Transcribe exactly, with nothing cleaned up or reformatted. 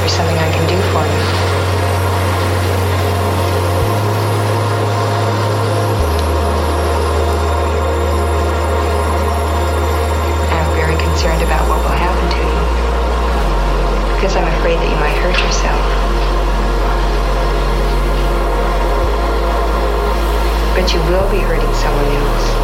there's something I can do for you. I'm very concerned about what will happen to you. Because I'm afraid that you might hurt yourself. But you will be hurting someone else.